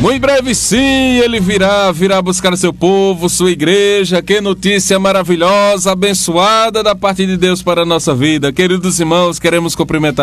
Muito breve sim, ele virá buscar seu povo, sua igreja. Que notícia maravilhosa, abençoada da parte de Deus para a nossa vida. Queridos irmãos, queremos cumprimentar